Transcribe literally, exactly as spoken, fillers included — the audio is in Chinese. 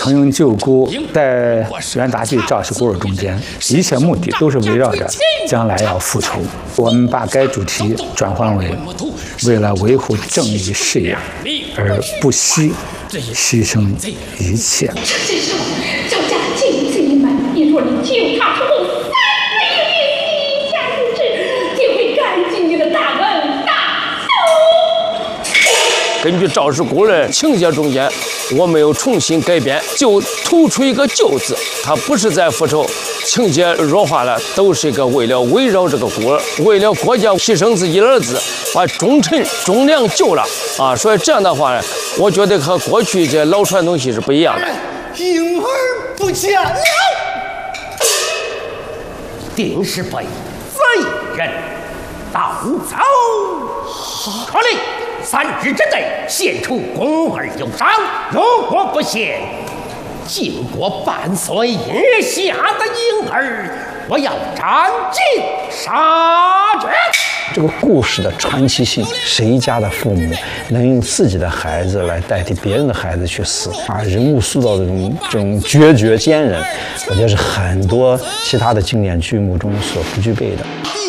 承恩救孤，在袁达济、赵氏孤儿中间，一切目的都是围绕着将来要复仇。我们把该主题转换为为了维护正义事业而不惜牺牲一切。 这时候，赵家尽此一门，你若能救他出后，三日有余，一下不至，就会感激你的大恩大德。 根据赵氏孤儿情节中间，我没有重新改编，就突出一个救字，他不是在复仇，情节弱化了，都是一个为了围绕这个孤儿，为了国家牺牲自己的儿子，把忠臣忠良救了啊！所以这样的话呢，我觉得和过去这老传统戏是不一样的。 婴儿不见了，定是被贼人盗走。传令，三日之内献出宫儿有伤，如果不献，经过半岁以下的婴儿，我要斩尽杀绝。 这个故事的传奇性，谁家的父母能用自己的孩子来代替别人的孩子去死啊？人物塑造的这种这种决绝坚韧，我觉得是很多其他的经典剧目中所不具备的。